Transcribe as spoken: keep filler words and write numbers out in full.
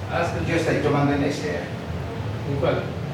Ah, es que Yo estoy tomando en ese. ¿en cuál?